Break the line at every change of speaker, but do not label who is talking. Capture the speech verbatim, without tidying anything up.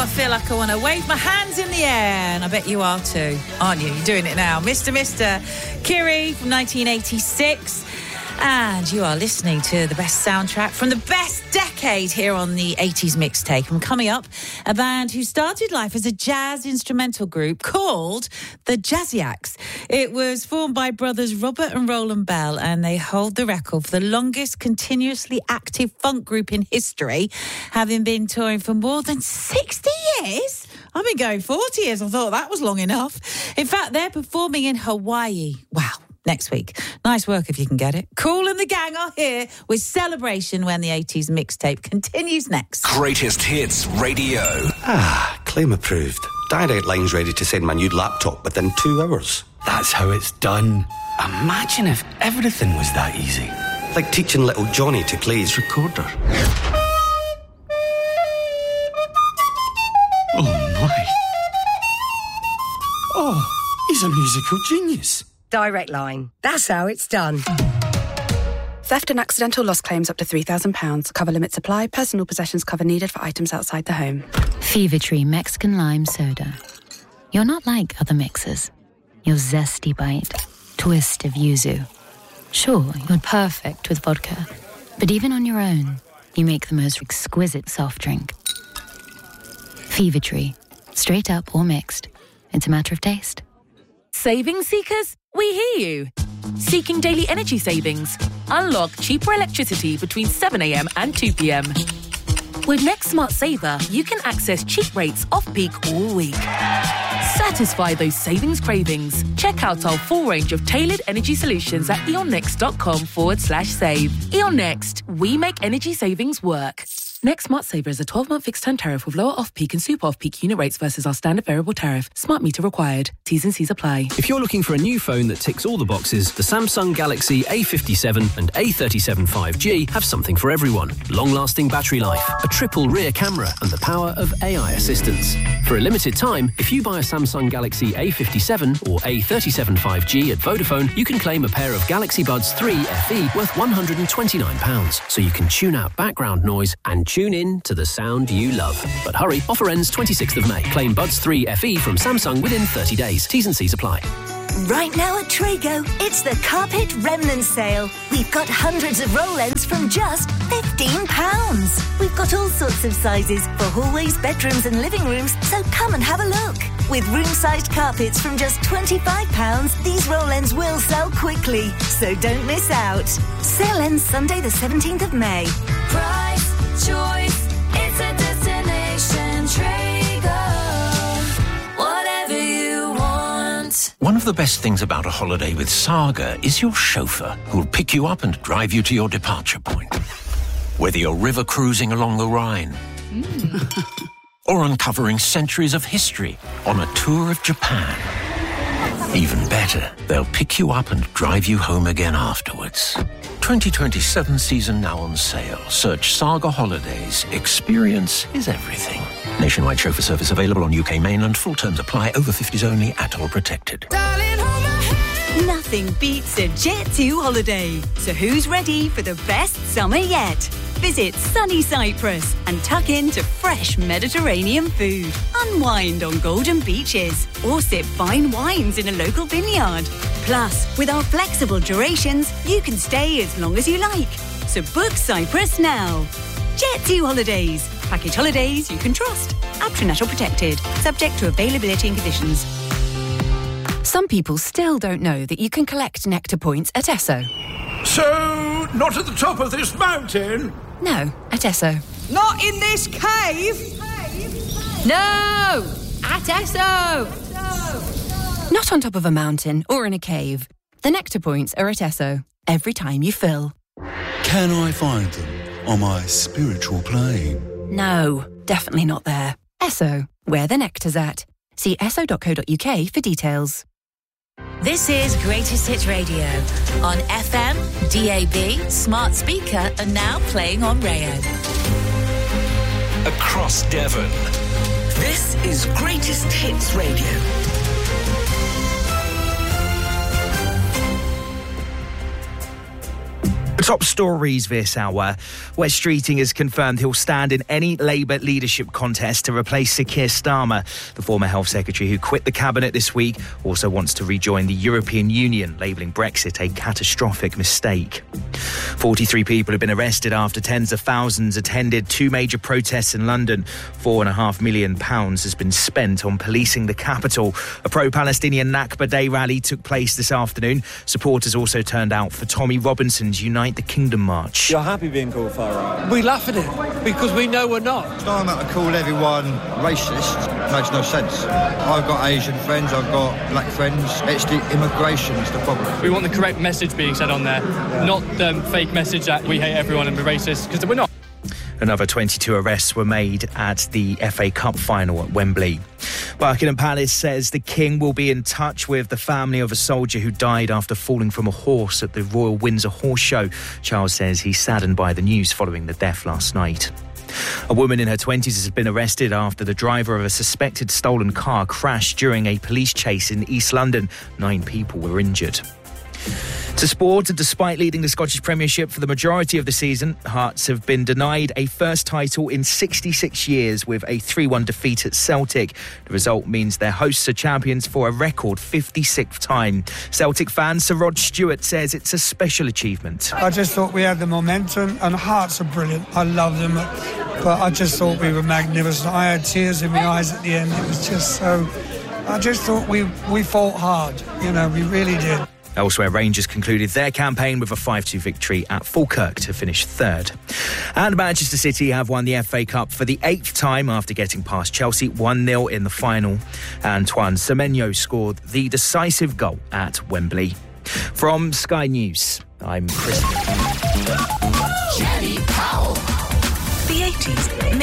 I feel like I want to wave my hands in the air, and I bet you are too, aren't you? You're doing it now. Mister Mister Kiri from nineteen eighty-six. And you are listening to the best soundtrack from the best decade here on the eighties mixtape. And coming up, a band who started life as a jazz instrumental group called the Jazziacs. It was formed by brothers Robert and Roland Bell, and they hold the record for the longest continuously active funk group in history, having been touring for more than sixty years. I've been going forty years. I thought that was long enough. In fact, they're performing in Hawaii. Wow. Next week. Nice work if you can get it. Kool and the gang are here with Celebration when the eighties mixtape continues next.
Greatest Hits Radio.
Ah, claim approved. Direct Line's ready to send my new laptop within two hours.
That's how it's done. Imagine if everything was that easy.
Like teaching little Johnny to play his recorder.
Oh, my. Oh, he's a musical genius.
Direct Line. That's how it's done.
Theft and accidental loss claims up to three thousand pounds. Cover limits apply. Personal possessions cover needed for items outside the home.
Fever Tree Mexican Lime Soda. You're not like other mixers. Your zesty bite, twist of yuzu. Sure, you're perfect with vodka. But even on your own, you make the most exquisite soft drink. Fever Tree. Straight up or mixed. It's a matter of taste.
Savings seekers? We hear you. Seeking daily energy savings? Unlock cheaper electricity between seven a.m. and two p.m. With Next Smart Saver, you can access cheap rates off-peak all week. Satisfy those savings cravings. Check out our full range of tailored energy solutions at eonnext.com forward slash save. Eon Next, we make energy savings work. Next Smart Saver is a twelve-month fixed-term tariff with lower off-peak and super off-peak unit rates versus our standard variable tariff. Smart meter required. T's and C's apply.
If you're looking for a new phone that ticks all the boxes, the Samsung Galaxy A fifty-seven and A thirty-seven five G have something for everyone. Long-lasting battery life, a triple rear camera, and the power of A I assistance. For a limited time, if you buy a Samsung Galaxy A fifty-seven or A thirty-seven five G at Vodafone, you can claim a pair of Galaxy Buds three F E worth one hundred twenty-nine pounds, so you can tune out background noise and tune in to the sound you love. But hurry, offer ends twenty-sixth of May. Claim Buds three F E from Samsung within thirty days. T's and C's apply.
Right now at Trago, it's the Carpet Remnant Sale. We've got hundreds of roll ends from just fifteen pounds. We've got all sorts of sizes for hallways, bedrooms and living rooms, so come and have a look. With room-sized carpets from just twenty-five pounds, these roll ends will sell quickly, so don't miss out. Sale ends Sunday the seventeenth of May.
Price, choice, it's a destination. Trago, whatever you want.
One of the best things about a holiday with Saga is your chauffeur, who'll pick you up and drive you to your departure point. Whether you're river cruising along the Rhine mm. or uncovering centuries of history on a tour of Japan. Even better, they'll pick you up and drive you home again afterwards. twenty twenty-seven season now on sale. Search Saga Holidays. Experience is everything. Nationwide chauffeur service available on U K mainland. Full terms apply. Over fifties only. At all protected.
Nothing beats a Jet two holiday. So who's ready for the best summer yet? Visit sunny Cyprus and tuck into fresh Mediterranean food. Unwind on golden beaches or sip fine wines in a local vineyard. Plus, with our flexible durations, you can stay as long as you like. So book Cyprus now. Jet two Holidays. Package holidays you can trust. Aptranet or protected. Subject to availability and conditions.
Some people still don't know that you can collect Nectar points at Esso.
So, not at the top of this mountain?
No, at Esso.
Not in this cave!
No! At Esso! Not on top of a mountain or in a cave. The Nectar points are at Esso. Every time you fill.
Can I find them on my spiritual plane?
No, definitely not there. Esso, where the nectar's at. See esso dot co dot uk for details.
This is Greatest Hits Radio on F M, D A B, smart speaker, and now playing on Rayo.
Across Devon, this is Greatest Hits Radio.
The top stories this hour. Wes Streeting has confirmed he'll stand in any Labour leadership contest to replace Sir Keir Starmer. The former Health Secretary, who quit the Cabinet this week, also wants to rejoin the European Union, labelling Brexit a catastrophic mistake. forty-three people have been arrested after tens of thousands attended two major protests in London. Four and a half million pounds has been spent on policing the capital. A pro-Palestinian Nakba Day rally took place this afternoon. Supporters also turned out for Tommy Robinson's Unite the Kingdom march.
You're happy being called far right?
We laugh at it because we know we're not.
It's not about to call everyone racist. It makes no sense. I've got Asian friends, I've got black friends. It's the immigration that's the problem.
We want the correct message being said on there, yeah. not the fake message that we hate everyone and we're racist, because we're not.
Another twenty-two arrests were made at the F A Cup final at Wembley. Buckingham Palace says the King will be in touch with the family of a soldier who died after falling from a horse at the Royal Windsor Horse Show. Charles says he's saddened by the news following the death last night. A woman in her twenties has been arrested after the driver of a suspected stolen car crashed during a police chase in East London. Nine people were injured. To sport, and despite leading the Scottish Premiership for the majority of the season, Hearts have been denied a first title in sixty-six years with a three one defeat at Celtic. The result means their hosts are champions for a record fifty-sixth time. Celtic fan Sir Rod Stewart says it's a special achievement.
I just thought we had the momentum, and Hearts are brilliant. I love them, but I just thought we were magnificent. I had tears in my eyes at the end. It was just so... I just thought we, we fought hard. You know, we really did.
Elsewhere, Rangers concluded their campaign with a five two victory at Falkirk to finish third. And Manchester City have won the F A Cup for the eighth time after getting past Chelsea one nil in the final. Antoine Semenyo scored the decisive goal at Wembley. From Sky News, I'm Chris.
Jenny Powell.
The eighties